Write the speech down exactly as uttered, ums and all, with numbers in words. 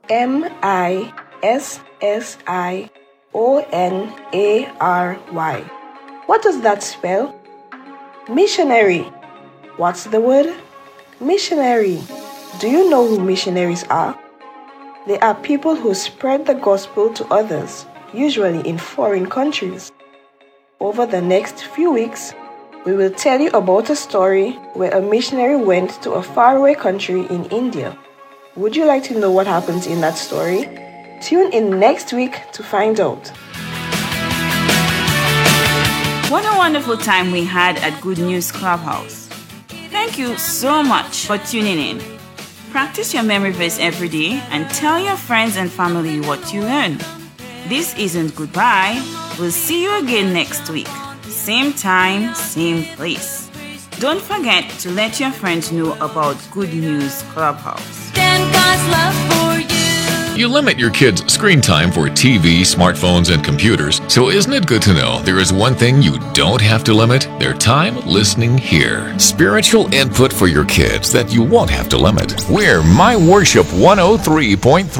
M I S S I O N A R Y. What does that spell? Missionary. What's the word? Missionary. Do you know who missionaries are? They are people who spread the gospel to others, usually in foreign countries. Over the next few weeks, we will tell you about a story where a missionary went to a faraway country in India. Would you like to know what happens in that story? Tune in next week to find out. What a wonderful time we had at Good News Clubhouse. Thank you so much for tuning in. Practice your memory verse every day and tell your friends and family what you learned. This isn't goodbye. We'll see you again next week. Same time, same place. Don't forget to let your friends know about Good News Clubhouse. Stand God's love for you. You limit your kids' screen time for T V, smartphones, and computers, so isn't it good to know there is one thing you don't have to limit? Their time listening here. Spiritual input for your kids that you won't have to limit. We're My Worship one oh three point three.